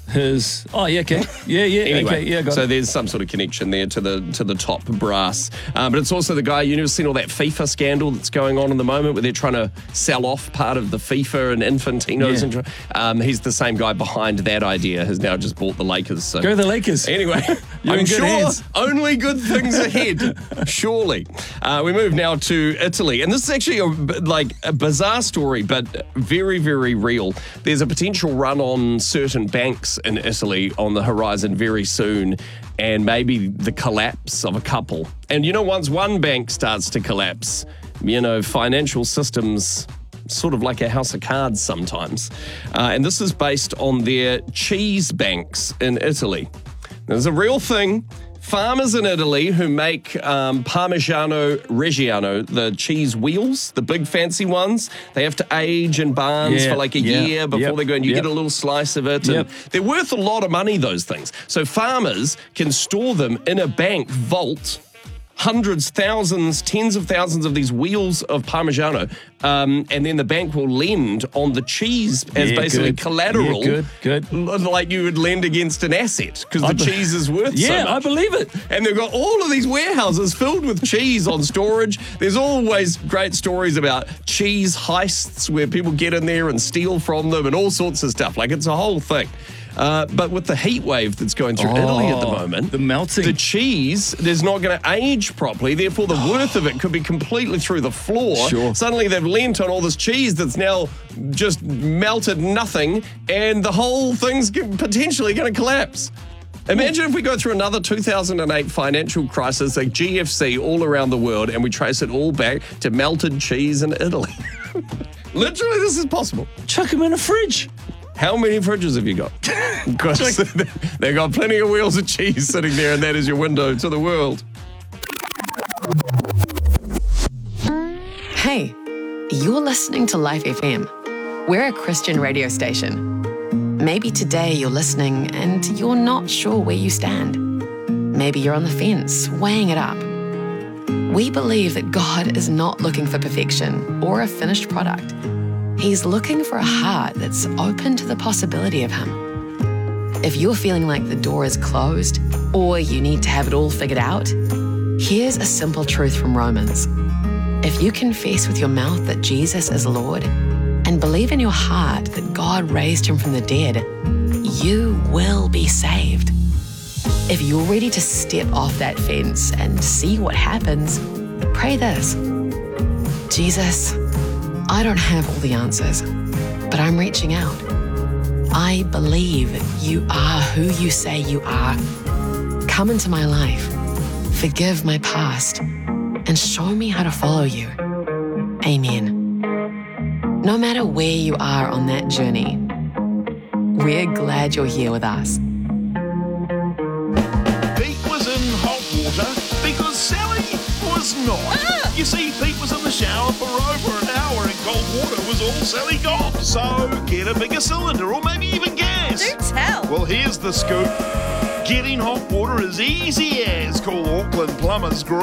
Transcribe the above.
his... Oh, yeah, okay. Yeah, Anyway, okay, yeah, got so it. there's some sort of connection there to the top brass. But it's also the guy, you've seen all that FIFA scandal that's going on in the moment where they're trying to sell off part of the FIFA and Infantino's. Yeah. And he's the same guy behind that idea, has now just bought the Lakers. So. Go the Lakers. Anyway, You're I'm in good sure hands. only good things ahead, surely. We move now to Italy. And this is actually a bizarre story, but very, very real. There's a potential run on certain banks in Italy on the horizon very soon, and maybe the collapse of a couple. And once one bank starts to collapse, financial systems sort of like a house of cards sometimes. And this is based on their cheese banks in Italy. There's a real thing. Farmers in Italy who make Parmigiano Reggiano, the cheese wheels, the big fancy ones, they have to age in barns for like a year before they go, and you get a little slice of it. And they're worth a lot of money, those things. So farmers can store them in a bank vault, hundreds, thousands, tens of thousands of these wheels of Parmigiano, and then the bank will lend on the cheese as basically collateral. Yeah, good. Like you would lend against an asset, because the cheese is worth so much. Yeah, I believe it. And they've got all of these warehouses filled with cheese on storage. There's always great stories about cheese heists where people get in there and steal from them and all sorts of stuff. Like, it's a whole thing. But with the heat wave that's going through Italy at the moment, the melting, the cheese is not going to age properly. Therefore, the worth of it could be completely through the floor. Sure. Suddenly, they've lent on all this cheese that's now just melted nothing, and the whole thing's potentially going to collapse. Imagine if we go through another 2008 financial crisis, like GFC, all around the world, and we trace it all back to melted cheese in Italy. Literally, this is possible. Chuck them in a fridge. How many fridges have you got? Because they've got plenty of wheels of cheese sitting there, and that is your window to the world. Hey, you're listening to Life FM. We're a Christian radio station. Maybe today you're listening and you're not sure where you stand. Maybe you're on the fence, weighing it up. We believe that God is not looking for perfection or a finished product. He's looking for a heart that's open to the possibility of Him. If you're feeling like the door is closed or you need to have it all figured out, here's a simple truth from Romans. If you confess with your mouth that Jesus is Lord and believe in your heart that God raised Him from the dead, you will be saved. If you're ready to step off that fence and see what happens, pray this. Jesus, I don't have all the answers, but I'm reaching out. I believe you are who you say you are. Come into my life, forgive my past, and show me how to follow you. Amen. No matter where you are on that journey, we're glad you're here with us. Pete was in hot water because Sally was not. You see, Pete was in the shower for over an hour and cold water was all Sally got. So get a bigger cylinder or maybe even gas. Do tell. Well, here's the scoop. Getting hot water is easy as. Call Auckland Plumbers Group.